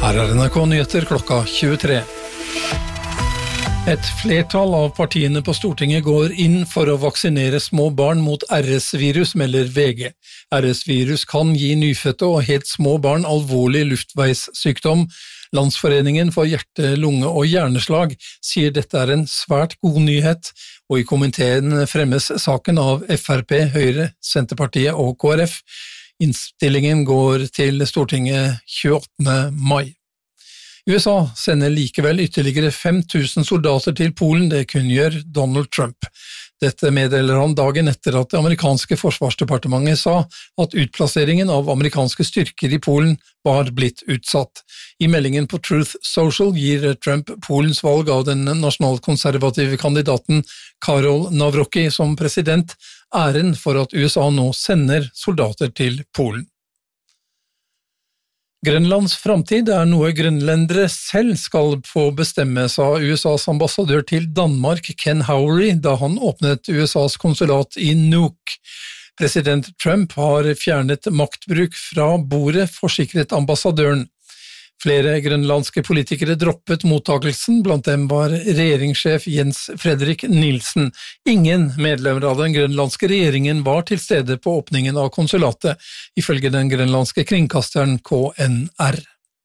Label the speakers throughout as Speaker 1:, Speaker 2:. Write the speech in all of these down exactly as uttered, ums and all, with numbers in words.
Speaker 1: Her er N R K Nyheter klokka tjuetre. Et flertall av partiene på Stortinget går inn for å vaksinere små barn mot R S-virus, melder V G. R S-virus kan gi nyfødte og helt små barn alvorlig luftveissykdom. Landsforeningen for hjerte-, lunge- og hjerneslag sier dette er en svært god nyhet, og i komiteen fremmes saken av F R P, Høyre, Senterpartiet og K R F. Innstillingen går til Stortinget tjueåttende mai. U S A sender likevel ytterligere fem tusen soldater til Polen, det kunngjør Donald Trump. Dette meddeler han dagen etter at det amerikanske forsvarsdepartementet sa at utplasseringen av amerikanske styrker i Polen var blitt utsatt. I meldingen på Truth Social gir Trump Polens valg av den nasjonalkonservative kandidaten Karol Nawrocki som president æren for at U S A nå sender soldater til Polen. Grønlands framtid er noe grønlendere selv skal få bestemme, sa U S A's ambassadør til Danmark, Ken Howry, da han åpnet U S A's konsulat i Nuuk. President Trump har fjernet maktbruk fra bordet, forsikret ambassadøren. Flere grønlandske politikere droppet mottakelsen, blant dem var regjeringssjef Jens Fredrik Nielsen. Ingen medlemmer av den grønlandske regjeringen var til stede på åpningen av konsulatet, ifølge den grønlandske kringkasteren K N R.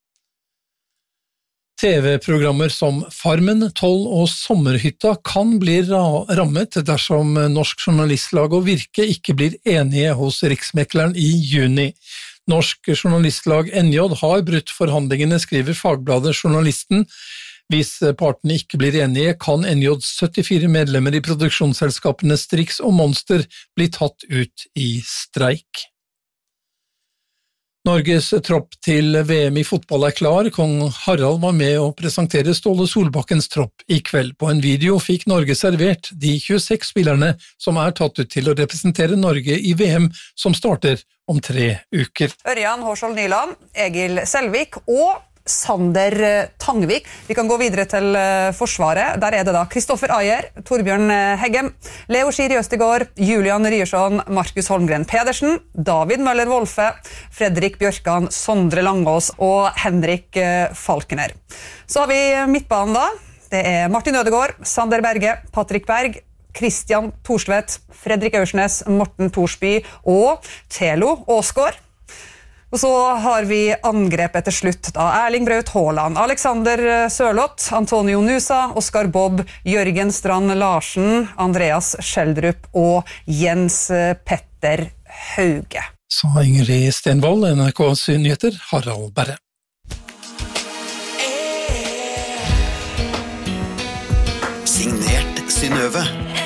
Speaker 1: T V-programmer som Farmen, Toll og Sommerhytta kan bli rammet dersom Norsk Journalistlag og Virke ikke blir enige hos Riksmekleren i juni. Norsk Journalistlag N J har brutt forhandlingene, skriver fagbladet Journalisten. Hvis partene ikke blir enige, kan N Js syttifire medlemmer i produksjonsselskapene Strix og Monster bli tatt ut i streik. Norges tropp til V M i fotball er klar. Kong Harald var med å presentere Ståle Solbakkens tropp i kveld. På en video fikk Norge servert de tjueseks spillerne som er tatt ut til å representere Norge i V M, som starter om tre uker.
Speaker 2: Ørjan Hårskjold Nyland, Egil Selvik og Sander Tangvik. Vi kan gå videre til Forsvaret. Der er det da Kristoffer Ayer, Torbjørn Heggem, Leo Skiri Østegård, Julian Ryerson, Markus Holmgren Pedersen, David Møller Wolfe, Fredrik Bjørkan, Sondre Langås og Henrik Falkener. Så har vi midtbanen da. Det er Martin Ødegaard, Sander Berge, Patrick Berg, Christian Torstvedt, Fredrik Aursnes, Morten Torsby og Thelo Åsgaard. Og så har vi angrepet til slutt da. Erling Braut Haaland, Alexander Sørloth, Antonio Nusa, Oskar Bobb, Jørgen Strand Larsen, Andreas Schjelderup og Jens Petter Hauge.
Speaker 1: Sa Ingrid Stenvold, N R K's nyheter, Harald Berre.
Speaker 3: Signert Synnøve.